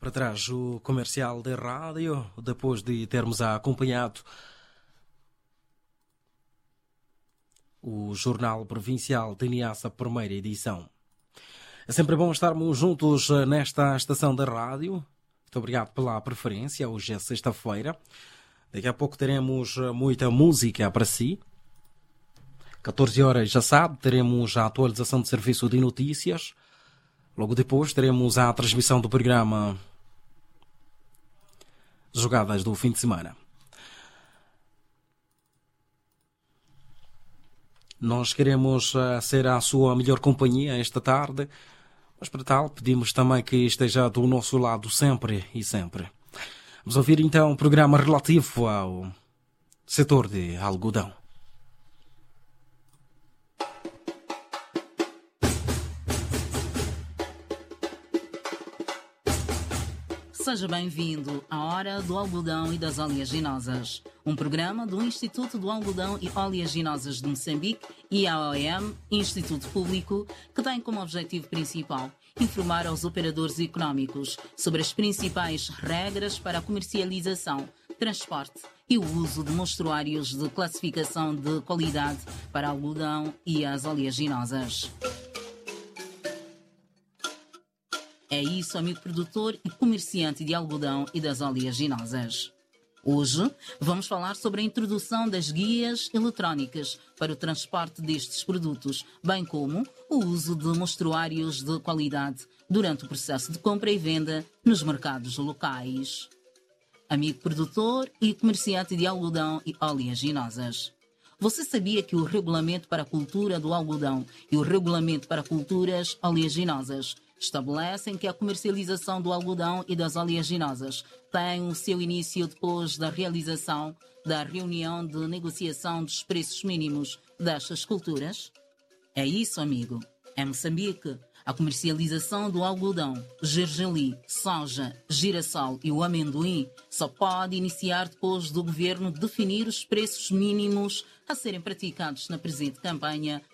para trás o comercial da rádio, depois de termos acompanhado o Jornal Provincial de Niassa, primeira edição. É sempre bom estarmos juntos nesta estação da rádio. Muito obrigado pela preferência. Hoje é sexta-feira. Daqui a pouco teremos muita música para si. 14 horas, já sabe, teremos a atualização de serviço de notícias. Logo depois teremos a transmissão do programa Jogadas do fim de semana. Nós queremos ser a sua melhor companhia esta tarde, mas para tal pedimos também que esteja do nosso lado sempre e sempre. Vamos ouvir então um programa relativo ao setor de algodão. Seja bem-vindo à Hora do Algodão e das Oleaginosas, um programa do Instituto do Algodão e Oleaginosas de Moçambique e a OEM, Instituto Público, que tem como objetivo principal informar aos operadores económicos sobre as principais regras para a comercialização, transporte e o uso de mostruários de classificação de qualidade para algodão e as oleaginosas. É isso, amigo produtor e comerciante de algodão e das oleaginosas. Hoje vamos falar sobre a introdução das guias eletrónicas para o transporte destes produtos, bem como o uso de mostruários de qualidade durante o processo de compra e venda nos mercados locais. Amigo produtor e comerciante de algodão e oleaginosas. Você sabia que o Regulamento para a Cultura do Algodão e o Regulamento para Culturas Oleaginosas estabelecem que a comercialização do algodão e das oleaginosas tem o seu início depois da realização da reunião de negociação dos preços mínimos destas culturas? É isso, amigo. Em Moçambique, a comercialização do algodão, gergelim, soja, girassol e o amendoim só pode iniciar depois do governo definir os preços mínimos a serem praticados na presente campanha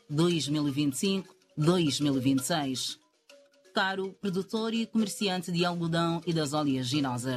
2025-2026. Caro produtor e comerciante de algodão e das oleaginosas.